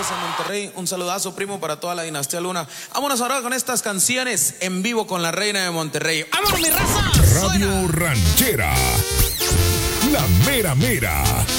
saludos a Monterrey. Un saludazo, primo, para toda la dinastía Luna. Vámonos ahora con estas canciones en vivo con la reina de Monterrey. ¡Vámonos, mi raza! Radio Ranchera, la mera mera.